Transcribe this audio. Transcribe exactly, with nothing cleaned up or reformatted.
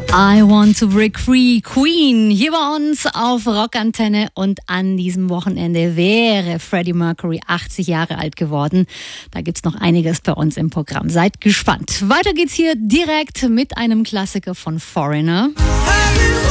I Want to Break Free, Queen, hier bei uns auf Rockantenne, und an diesem Wochenende wäre Freddie Mercury achtzig Jahre alt geworden. Da gibt's noch einiges bei uns im Programm. Seid gespannt. Weiter geht's hier direkt mit einem Klassiker von Foreigner.